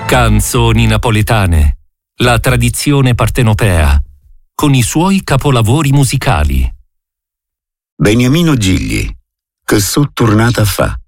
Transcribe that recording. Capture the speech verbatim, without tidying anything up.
Canzoni napoletane, la tradizione partenopea, con i suoi capolavori musicali. Beniamino Gigli, che so tornata fa.